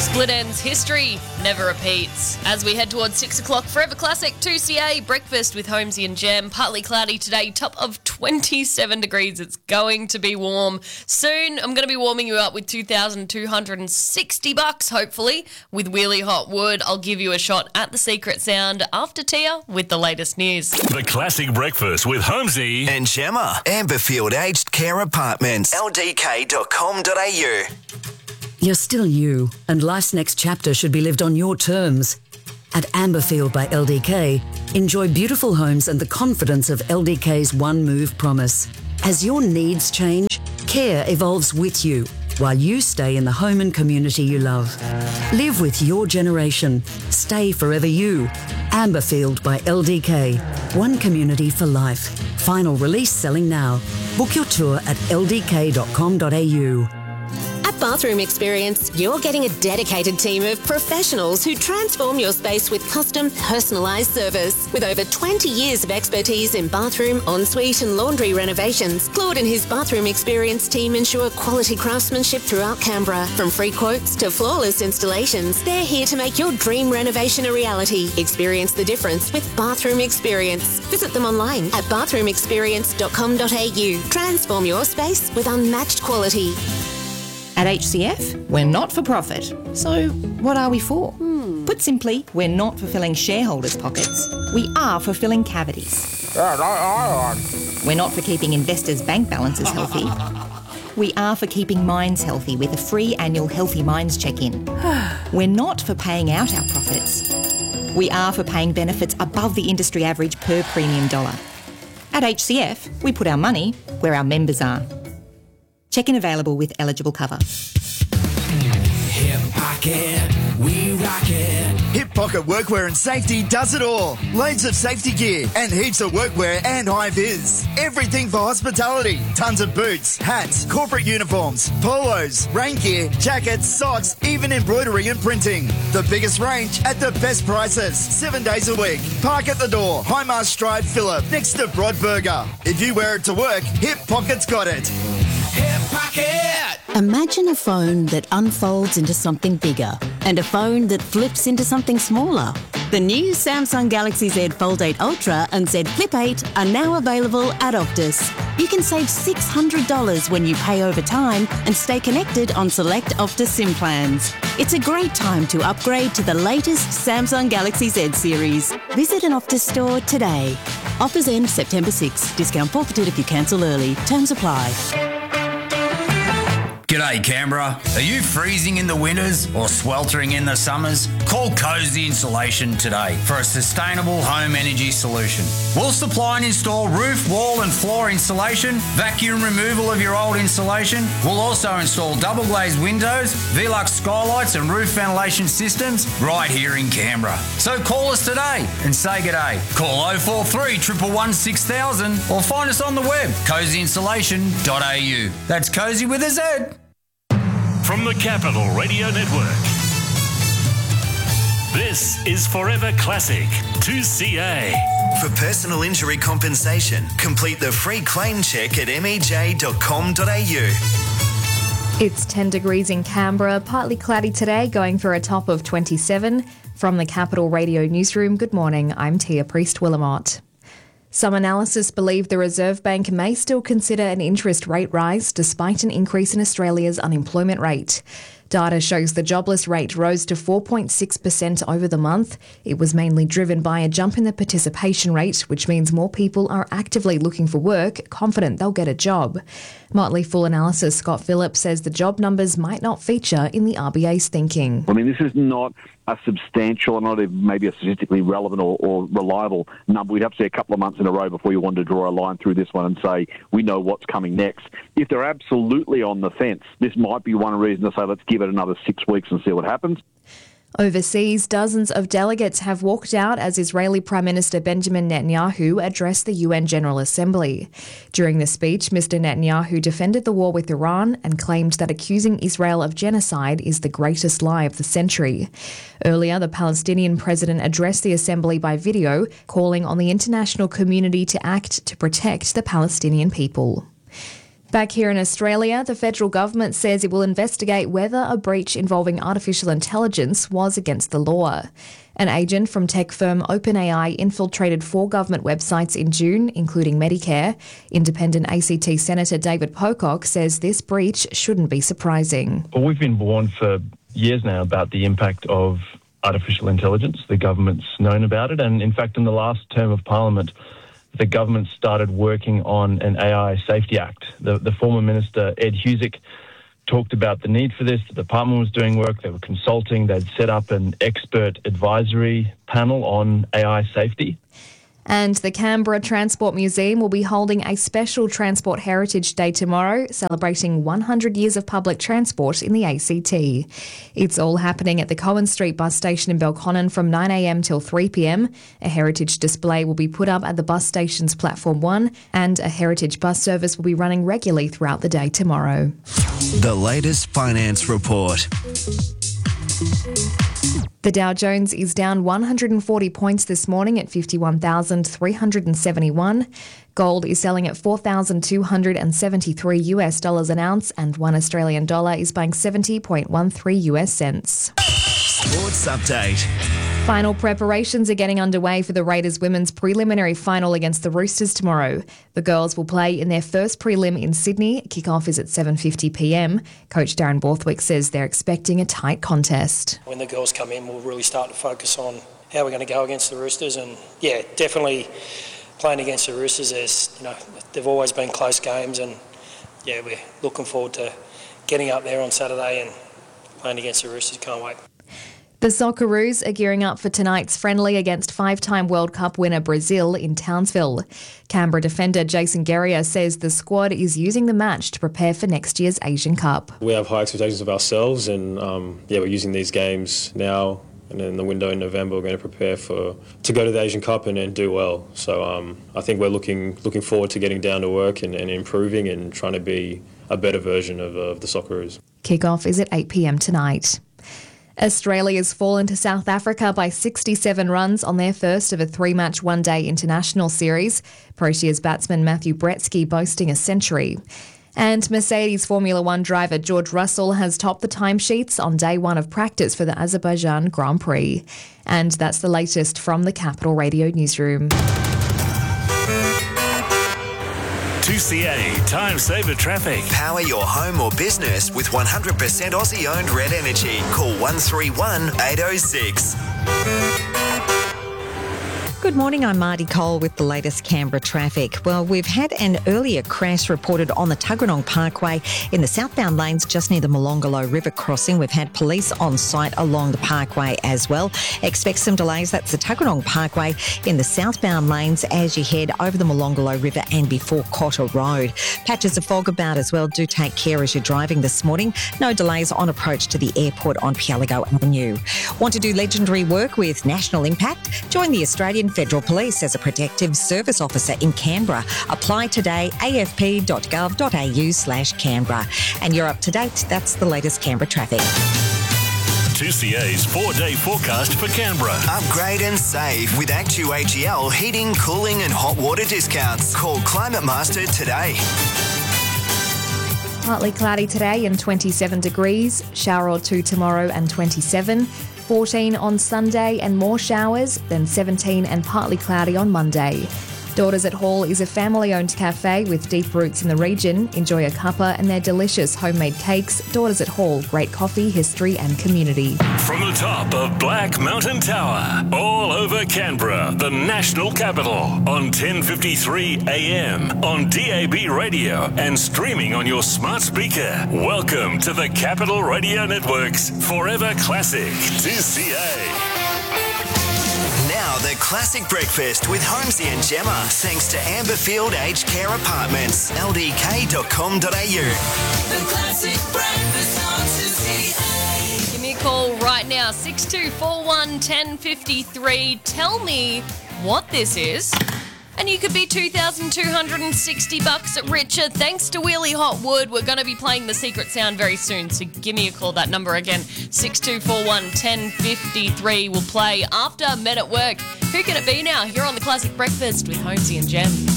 Split Ends history never repeats. As we head towards 6 o'clock, Forever Classic 2CA breakfast with Holmesy and Jam. Partly cloudy today, top of 27 degrees. It's going to be warm. Soon, I'm going to be warming you up with $2,260, hopefully, with Wheelie Hot Wood. I'll give you a shot at the Secret Sound after Tia with the latest news. The Classic Breakfast with Holmesy and Gemma. Amberfield Aged Care Apartments. ldk.com.au. You're still you, and life's next chapter should be lived on your terms. At Amberfield by LDK, enjoy beautiful homes and the confidence of LDK's One Move promise. As your needs change, care evolves with you, while you stay in the home and community you love. Live with your generation. Stay forever you. Amberfield by LDK. One community for life. Final release selling now. Book your tour at ldk.com.au. At Bathroom Experience, you're getting a dedicated team of professionals who transform your space with custom, personalised service. With over 20 years of expertise in bathroom, ensuite and laundry renovations, Claude and his Bathroom Experience team ensure quality craftsmanship throughout Canberra. From free quotes to flawless installations, they're here to make your dream renovation a reality. Experience the difference with Bathroom Experience. Visit them online at bathroomexperience.com.au. Transform your space with unmatched quality. At HCF, we're not for profit. So what are we for? Put simply, we're not for filling shareholders' pockets. We are for filling cavities. We're not for keeping investors' bank balances healthy. We are for keeping minds healthy with a free annual Healthy Minds check-in. We're not for paying out our profits. We are for paying benefits above the industry average per premium dollar. At HCF, we put our money where our members are. Check-in available with eligible cover. Hip Pocket, we rock it. Hip Pocket Workwear and Safety does it all. Loads of safety gear and heaps of workwear and high vis. Everything for hospitality. Tons of boots, hats, corporate uniforms, polos, rain gear, jackets, socks, even embroidery and printing. The biggest range at the best prices. 7 days a week. Park at the door. High Mast Drive, Phillip, next to Broadburger. If you wear it to work, Hip Pocket's got it. Hip Pocket! Imagine a phone that unfolds into something bigger and a phone that flips into something smaller. The new Samsung Galaxy Z Fold 8 Ultra and Z Flip 8 are now available at Optus. You can save $600 when you pay over time and stay connected on select Optus SIM plans. It's a great time to upgrade to the latest Samsung Galaxy Z series. Visit an Optus store today. Offers end September 6. Discount forfeited if you cancel early. Terms apply. G'day Canberra. Are you freezing in the winters or sweltering in the summers? Call Cozy Insulation today for a sustainable home energy solution. We'll supply and install roof, wall and floor insulation, vacuum removal of your old insulation. We'll also install double glazed windows, Velux skylights and roof ventilation systems right here in Canberra. So call us today and say g'day. Call 043 111 6000 or find us on the web, cozyinsulation.au. That's Cozy with a Z. from the Capital Radio Network. This is Forever Classic 2CA. For personal injury compensation, complete the free claim check at mej.com.au. It's 10 degrees in Canberra, partly cloudy today, going for a top of 27. From the Capital Radio Newsroom, good morning, I'm Tia Priest-Willamott. Some analysts believe the Reserve Bank may still consider an interest rate rise despite an increase in Australia's unemployment rate. Data shows the jobless rate rose to 4.6% over the month. It was mainly driven by a jump in the participation rate, which means more people are actively looking for work, confident they'll get a job. Motley Fool analysis Scott Phillips says the job numbers might not feature in the RBA's thinking. I mean, this is not a substantial, not even maybe a statistically relevant or reliable number. We'd have to see a couple of months in a row before you wanted to draw a line through this one and say, we know what's coming next. If they're absolutely on the fence, this might be one reason to say, let's give it another 6 weeks and see what happens. Overseas, dozens of delegates have walked out as Israeli Prime Minister Benjamin Netanyahu addressed the UN General Assembly. During the speech, Mr. Netanyahu defended the war with Iran and claimed that accusing Israel of genocide is the greatest lie of the century. Earlier, the Palestinian president addressed the assembly by video, calling on the international community to act to protect the Palestinian people. Back here in Australia, the federal government says it will investigate whether a breach involving artificial intelligence was against the law. An agent from tech firm OpenAI infiltrated 4 government websites in June, including Medicare. Independent ACT Senator David Pocock says this breach shouldn't be surprising. Well, we've been warned for years now about the impact of artificial intelligence. The government's known about it, and in fact, in the last term of Parliament, the government started working on an AI Safety Act. The former Minister, Ed Husic, talked about the need for this. The department was doing work. They were consulting. They'd set up an expert advisory panel on AI safety. And the Canberra Transport Museum will be holding a special Transport Heritage Day tomorrow, celebrating 100 years of public transport in the ACT. It's all happening at the Cohen Street bus station in Belconnen from 9 a.m. till 3 p.m. A heritage display will be put up at the bus station's Platform 1, and a heritage bus service will be running regularly throughout the day tomorrow. The latest finance report. The Dow Jones is down 140 points this morning at 51,371. Gold is selling at $4,273 an ounce, and $1 Australian dollar is buying 70.13 US cents. Sports update. Final preparations are getting underway for the Raiders women's preliminary final against the Roosters tomorrow. The girls will play in their first prelim in Sydney. Kickoff is at 7:50 p.m. Coach Darren Borthwick says they're expecting a tight contest. When the girls come in, we'll really start to focus on how we're going to go against the Roosters, and yeah, definitely playing against the Roosters. They've always been close games, and yeah, we're looking forward to getting up there on Saturday and playing against the Roosters. Can't wait. The Socceroos are gearing up for tonight's friendly against 5-time World Cup winner Brazil in Townsville. Canberra defender Jason Guerrier says the squad is using the match to prepare for next year's Asian Cup. We have high expectations of ourselves, and we're using these games now, and in the window in November we're going to prepare to go to the Asian Cup and do well. So I think we're looking forward to getting down to work and improving and trying to be a better version of the Socceroos. Kickoff is at 8 p.m. tonight. Australia's fallen to South Africa by 67 runs on their first of a 3-match one-day international series. Proteas batsman Matthew Bretsky boasting a century. And Mercedes Formula One driver George Russell has topped the timesheets on day 1 of practice for the Azerbaijan Grand Prix. And that's the latest from the Capital Radio newsroom. 2CA Time Saver Traffic. Power your home or business with 100% Aussie-owned Red Energy. Call 131 806. Good morning, I'm Marty Cole with the latest Canberra traffic. Well, we've had an earlier crash reported on the Tuggeranong Parkway in the southbound lanes just near the Molonglo River crossing. We've had police on site along the parkway as well. Expect some delays. That's the Tuggeranong Parkway in the southbound lanes as you head over the Molonglo River and before Cotter Road. Patches of fog about as well. Do take care as you're driving this morning. No delays on approach to the airport on Pialigo Avenue. Want to do legendary work with national impact? Join the Australian Federal Police as a protective service officer in Canberra. Apply today, afp.gov.au/Canberra. And you're up to date. That's the latest Canberra traffic. 2CA's 4-day forecast for Canberra. Upgrade and save with ActuAGL heating, cooling and hot water discounts. Call Climate Master today. Partly cloudy today and 27 degrees. Shower or two tomorrow and 27. 14 on Sunday and more showers, then 17 and partly cloudy on Monday. Daughters at Hall is a family-owned cafe with deep roots in the region. Enjoy a cuppa and their delicious homemade cakes. Daughters at Hall, great coffee, history and community. From the top of Black Mountain Tower, all over Canberra, the national capital, on 1053 AM, on DAB radio and streaming on your smart speaker. Welcome to the Capital Radio Network's Forever Classic 2CA. Now the Classic Breakfast with Holmesy and Gemma, thanks to Amberfield Aged Care Apartments, ldk.com.au. The Classic Breakfast on 2CA. Give me a call right now, 6241 1053. Tell me what this is. And you could be $2,260 richer thanks to Wheelie Hot Wood. We're going to be playing the secret sound very soon, so give me a call. That number again, 6241 1053. We'll play after Men at Work. Who can it be now? Here on the Classic Breakfast with Holmesy and Jem.